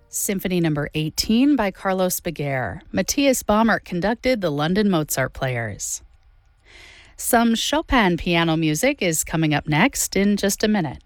Symphony Number 18 by Carlos Beguer. Matthias Baumert conducted the London Mozart Players. Some Chopin piano music is coming up next in just a minute.